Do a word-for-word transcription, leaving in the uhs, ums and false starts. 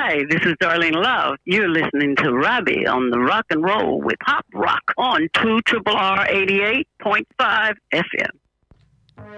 Hi, this is Darlene Love. You're listening to Robbie on the Rock and Roll with Pop Rock on two R R eighty-eight point five F M.